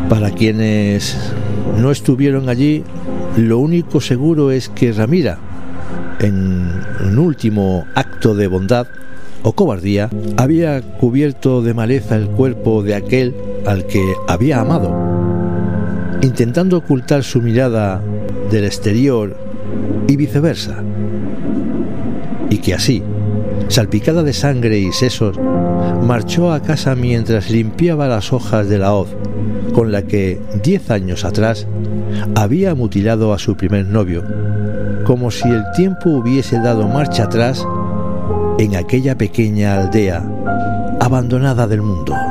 Para quienes no estuvieron allí, lo único seguro es que Ramira, en un último acto de bondad o cobardía, había cubierto de maleza el cuerpo de aquel al que había amado, intentando ocultar su mirada del exterior y viceversa, y que así, salpicada de sangre y sesos, marchó a casa mientras limpiaba las hojas de la hoz con la que 10 años atrás había mutilado a su primer novio, como si el tiempo hubiese dado marcha atrás en aquella pequeña aldea abandonada del mundo.